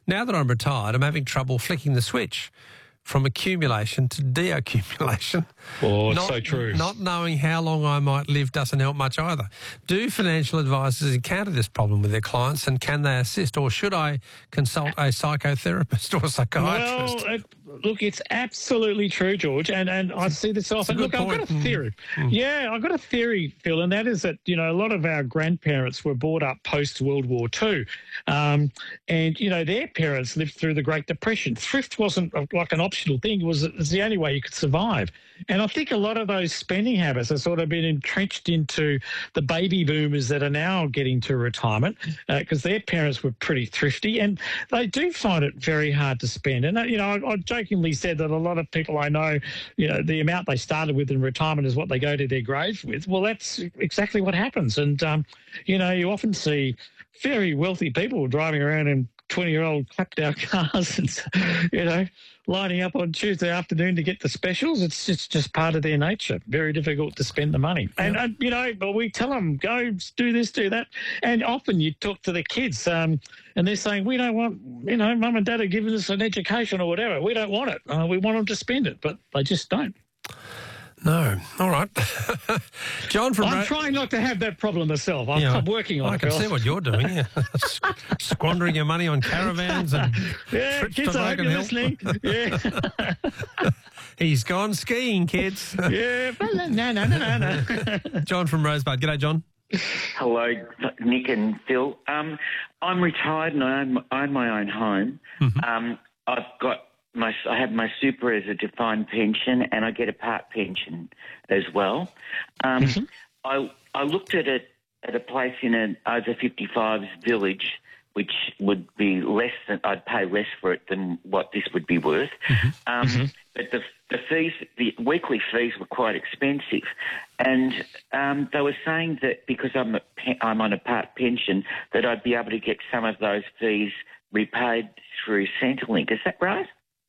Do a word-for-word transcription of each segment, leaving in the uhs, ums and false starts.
now that I'm retired, I'm having trouble flicking the switch from accumulation to deaccumulation. Oh, it's not, so true. Not knowing how long I might live doesn't help much either. Do financial advisors encounter this problem with their clients, and can they assist, or should I consult a psychotherapist or a psychiatrist? Well, it, look, it's absolutely true, George, and, and I see this often. Look, I've got a theory. Mm. Yeah, I've got a theory, Phil, and that is that, you know, a lot of our grandparents were brought up post-World War Two, um, and, you know, their parents lived through the Great Depression. Thrift wasn't like an optional thing. It was, it was the only way you could survive. And I think a lot of those spending habits have sort of been entrenched into the baby boomers that are now getting to retirement, because uh, their parents were pretty thrifty, and they do find it very hard to spend. And, uh, you know, I, I jokingly said that a lot of people I know, you know, the amount they started with in retirement is what they go to their grave with. Well, that's exactly what happens. And, um, you know, you often see very wealthy people driving around in twenty-year-old clapped-out cars and, you know, lining up on Tuesday afternoon to get the specials. It's just, just part of their nature. Very difficult to spend the money. Yeah. And, and, you know, but we tell them, go do this, do that. And often you talk to the kids um, and they're saying, we don't want, you know, mum and dad are giving us an education or whatever. We don't want it. Uh, we want them to spend it, but they just don't. No. All right. John from... I'm Ro- trying not to have that problem myself. I'm, yeah, I'm working on I it. I can see what you're doing, yeah. Squandering your money on caravans and yeah, trips kids, to I hope Broken you're Hill. listening. Yeah. He's gone skiing, kids. yeah, no, no, no, no, no. John from Rosebud. G'day, John. Hello, Nick and Phil. Um, I'm retired and I own, own my own home. Mm-hmm. Um, I've got... My, I have my super as a defined pension, and I get a part pension as well. Um, mm-hmm. I I looked at it at a place in an over fifty-fives village, which would be less than I'd pay less for it than what this would be worth. Mm-hmm. Um, mm-hmm. But the the fees, the weekly fees, were quite expensive, and um, they were saying that because I'm a, I'm on a part pension, that I'd be able to get some of those fees repaid through Centrelink. Is that right?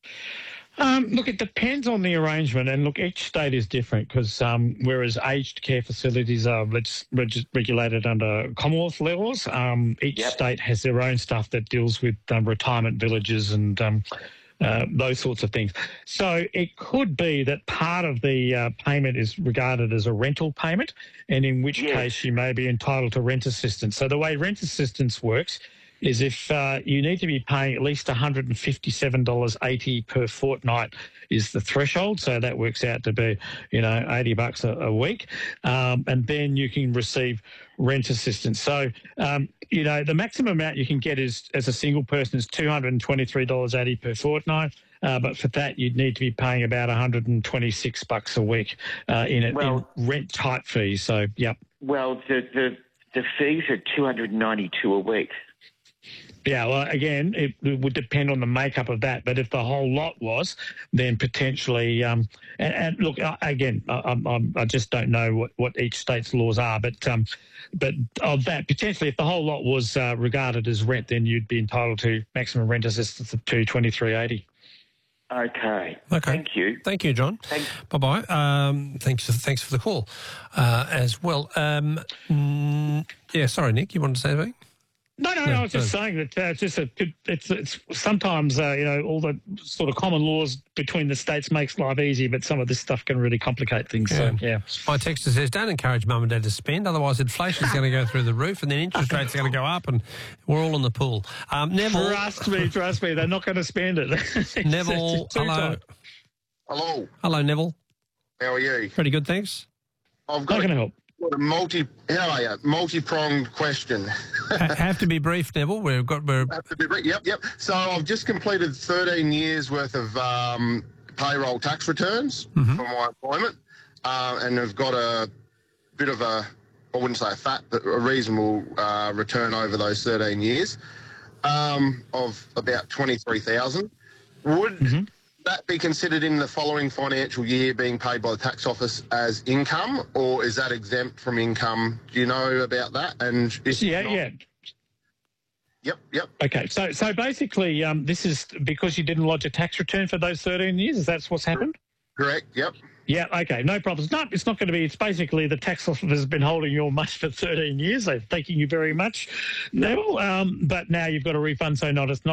Um, look, it depends on the arrangement, and look, each state is different because um, whereas aged care facilities are reg- regulated under Commonwealth laws, um, each yep. state has their own stuff that deals with um, retirement villages and um, uh, those sorts of things. So it could be that part of the uh, payment is regarded as a rental payment, and in which yes. case you may be entitled to rent assistance. So the way rent assistance works is if uh, you need to be paying at least one hundred fifty-seven dollars eighty per fortnight is the threshold. So that works out to be, you know, eighty bucks a, a week. Um, and then you can receive rent assistance. So, um, you know, the maximum amount you can get is, as a single person, is two hundred twenty-three dollars eighty per fortnight. Uh, but for that, you'd need to be paying about one hundred twenty-six bucks a week uh, in, it, well, in rent type fees. So, yep. Well, the, the, the fees are two hundred ninety-two a week. Yeah, well, again, it, it would depend on the makeup of that. But if the whole lot was, then potentially, um, and, and look, again, I, I, I just don't know what, what each state's laws are. But um, but of that, potentially, if the whole lot was uh, regarded as rent, then you'd be entitled to maximum rent assistance of two hundred twenty-three dollars eighty. Okay. Okay. Thank you. Thank you, John. Thanks. Bye-bye. Um, thanks, thanks for the call uh, as well. Um, mm, yeah, sorry, Nick, you wanted to say anything? No, no, no, I was just no. saying that uh, it's just a, it's, it's sometimes, uh, you know, all the sort of common laws between the states makes life easy, but some of this stuff can really complicate things. Yeah. So, yeah. My texter says, don't encourage mum and dad to spend, otherwise inflation's going to go through the roof and then interest rates are going to go up and we're all in the pool. Um, Neville. Trust me, trust me, they're not going to spend it. Neville, hello. Hello. Hello, Neville. How are you? Pretty good, thanks. I've got How can I help? Got a multi, how are you? Multi-pronged question. ha- have to be brief, Neville. We've got. We're... Have to be brief. Yep, yep. So I've just completed thirteen years worth of um, payroll tax returns mm-hmm. for my employment, uh, and have got a bit of a, I wouldn't say a fat, but a reasonable uh, return over those thirteen years um, of about twenty-three thousand. Would mm-hmm. that be considered in the following financial year being paid by the tax office as income, or is that exempt from income? Do you know about that? And if yeah, not, yeah. Yep, yep. Okay, so so basically, um, this is because you didn't lodge a tax return for those thirteen years. Is that what's happened? Correct. Yep. Yeah. Okay. No problems. No, it's not going to be. It's basically the tax office has been holding your money for thirteen years. They're thanking you very much, Neville. Um, but now you've got a refund, so not it's not.